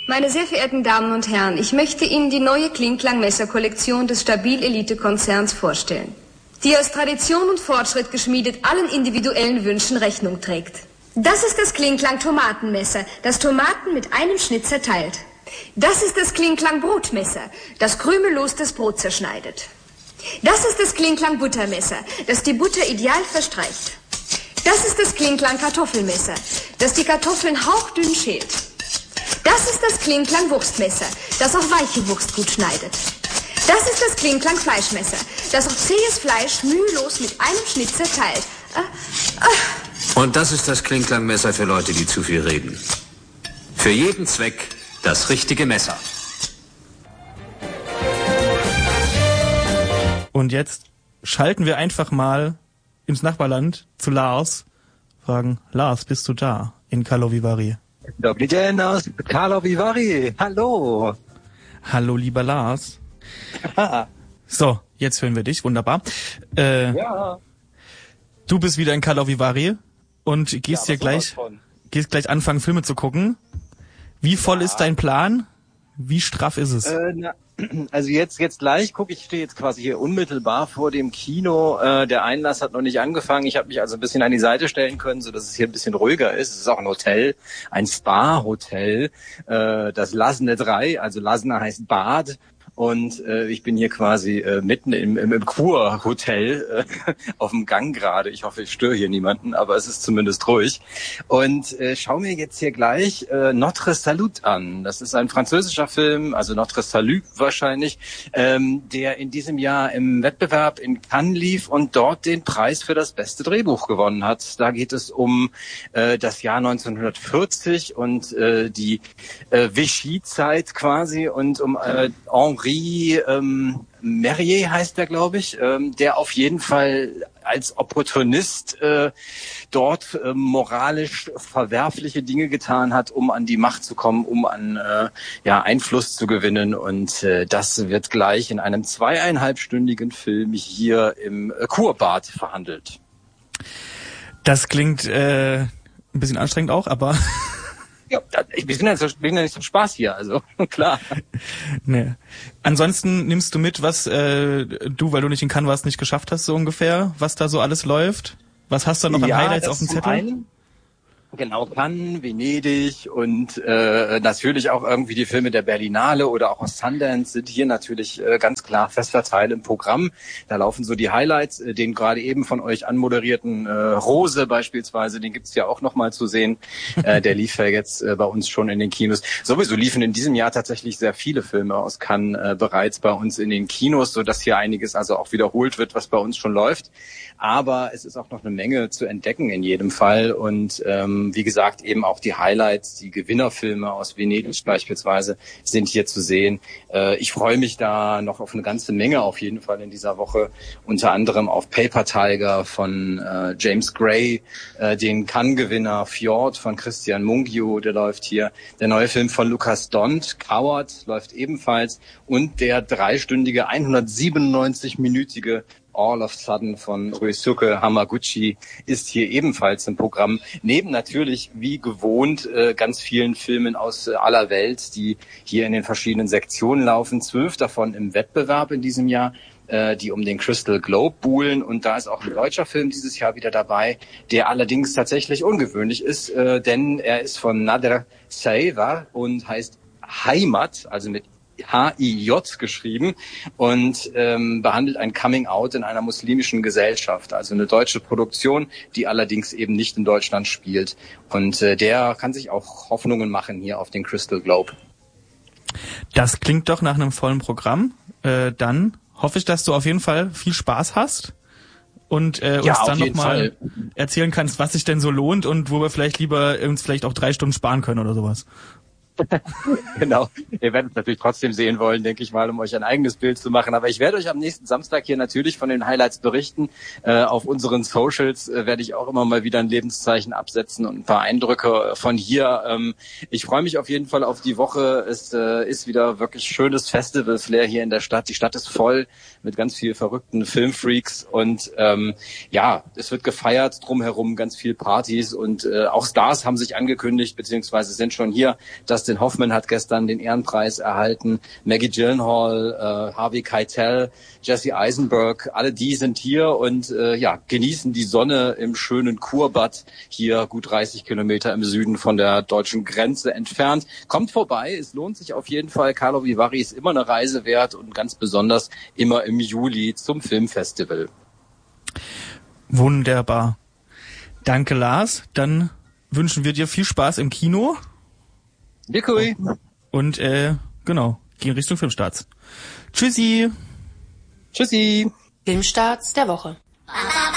Meine sehr verehrten Damen und Herren, ich möchte Ihnen die neue Klingklang-Messer-Kollektion des Stabil-Elite-Konzerns vorstellen, die aus Tradition und Fortschritt geschmiedet allen individuellen Wünschen Rechnung trägt. Das ist das Klingklang-Tomatenmesser, das Tomaten mit einem Schnitt zerteilt. Das ist das Klingklang-Brotmesser, das krümellos das Brot zerschneidet. Das ist das Klingklang-Buttermesser, das die Butter ideal verstreicht. Das ist das Klingklang-Kartoffelmesser, das die Kartoffeln hauchdünn schält. Das ist das Klingklang-Wurstmesser, das auch weiche Wurst gut schneidet. Das ist das Klingklang-Fleischmesser, das auch zähes Fleisch mühelos mit einem Schnitt zerteilt. Und das ist das Klingklang-Messer für Leute, die zu viel reden. Für jeden Zweck das richtige Messer. Und jetzt schalten wir einfach mal ins Nachbarland zu Lars. Fragen, Lars, bist du da in Karlovy Vary? Dobry dzień aus Karlovy Vary. Hallo. Hallo, lieber Lars. So, jetzt hören wir dich. Wunderbar. Ja. Du bist wieder in Karlovy Vary und gehst gleich anfangen, Filme zu gucken. Wie voll ist dein Plan? Wie straff ist es? Also jetzt gleich gucke ich, stehe jetzt quasi hier unmittelbar vor dem Kino. Der Einlass hat noch nicht angefangen. Ich habe mich also ein bisschen an die Seite stellen können, so dass es hier ein bisschen ruhiger ist. Es ist auch ein Hotel, ein Spa-Hotel, das Lasne 3, also Lasne heißt Bad. Und ich bin hier quasi mitten im Kurhotel auf dem Gang gerade. Ich hoffe, ich störe hier niemanden, aber es ist zumindest ruhig. Und schau mir jetzt hier gleich Notre Salut an. Das ist ein französischer Film, also Notre Salut wahrscheinlich, der in diesem Jahr im Wettbewerb in Cannes lief und dort den Preis für das beste Drehbuch gewonnen hat. Da geht es um das Jahr 1940 und die Vichy-Zeit quasi und um Henri Merrier heißt der, glaube ich, der auf jeden Fall als Opportunist dort moralisch verwerfliche Dinge getan hat, um an die Macht zu kommen, um an Einfluss zu gewinnen. Und das wird gleich in einem 2,5-stündigen Film hier im Kurbad verhandelt. Das klingt ein bisschen anstrengend auch, aber... Ja, ich bin ja nicht zum Spaß hier, also klar. Nee. Ansonsten nimmst du mit, was du, weil du nicht in Cannes warst, nicht geschafft hast, so ungefähr, was da so alles läuft? Was hast du noch an Highlights auf dem Zettel? Genau, Cannes, Venedig und natürlich auch irgendwie die Filme der Berlinale oder auch aus Sundance sind hier natürlich ganz klar fest verteilt im Programm. Da laufen so die Highlights, den gerade eben von euch anmoderierten Rose beispielsweise, den gibt's ja auch nochmal zu sehen. Der lief ja jetzt bei uns schon in den Kinos. Sowieso liefen in diesem Jahr tatsächlich sehr viele Filme aus Cannes bereits bei uns in den Kinos, sodass hier einiges also auch wiederholt wird, was bei uns schon läuft. Aber es ist auch noch eine Menge zu entdecken in jedem Fall und wie gesagt, eben auch die Highlights, die Gewinnerfilme aus Venedig beispielsweise sind hier zu sehen. Ich freue mich da noch auf eine ganze Menge auf jeden Fall in dieser Woche. Unter anderem auf Paper Tiger von James Gray, den Cannes-Gewinner Fjord von Christian Mungiu, der läuft hier. Der neue Film von Lucas Dont, Coward, läuft ebenfalls. Und der 3-stündige, 197-minütige All of Sudden von Ryusuke Hamaguchi ist hier ebenfalls im Programm. Neben natürlich, wie gewohnt, ganz vielen Filmen aus aller Welt, die hier in den verschiedenen Sektionen laufen. 12 davon im Wettbewerb in diesem Jahr, die um den Crystal Globe buhlen. Und da ist auch ein deutscher Film dieses Jahr wieder dabei, der allerdings tatsächlich ungewöhnlich ist, denn er ist von Nader Saeva und heißt Heimat, also mit H-I-J geschrieben und behandelt ein Coming-out in einer muslimischen Gesellschaft. Also eine deutsche Produktion, die allerdings eben nicht in Deutschland spielt. Und der kann sich auch Hoffnungen machen hier auf den Crystal Globe. Das klingt doch nach einem vollen Programm. Dann hoffe ich, dass du auf jeden Fall viel Spaß hast und uns dann nochmal erzählen kannst, was sich denn so lohnt und wo wir vielleicht lieber uns vielleicht auch 3 Stunden sparen können oder sowas. Genau. Ihr werdet es natürlich trotzdem sehen wollen, denke ich mal, um euch ein eigenes Bild zu machen. Aber ich werde euch am nächsten Samstag hier natürlich von den Highlights berichten. Auf unseren Socials werde ich auch immer mal wieder ein Lebenszeichen absetzen und ein paar Eindrücke von hier. Ich freue mich auf jeden Fall auf die Woche. Es ist wieder wirklich schönes Festival-Flair hier in der Stadt. Die Stadt ist voll mit ganz viel verrückten Filmfreaks und es wird gefeiert drumherum, ganz viel Partys und auch Stars haben sich angekündigt, beziehungsweise sind schon hier. Dustin Dustin Hoffman hat gestern den Ehrenpreis erhalten, Maggie Gyllenhaal, Harvey Keitel, Jesse Eisenberg, alle die sind hier und genießen die Sonne im schönen Kurbad, hier gut 30 Kilometer im Süden von der deutschen Grenze entfernt. Kommt vorbei, es lohnt sich auf jeden Fall. Karlovy Vary ist immer eine Reise wert und ganz besonders immer im Juli zum Filmfestival. Wunderbar. Danke, Lars. Dann wünschen wir dir viel Spaß im Kino. Děkuji. Und gehen Richtung Filmstarts. Tschüssi. Tschüssi. Filmstarts der Woche.